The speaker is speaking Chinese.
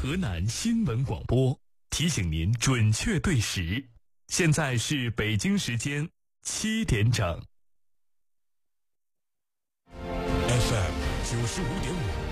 河南新闻广播，提醒您准确对时。现在是北京时间7点整。 FM 95.5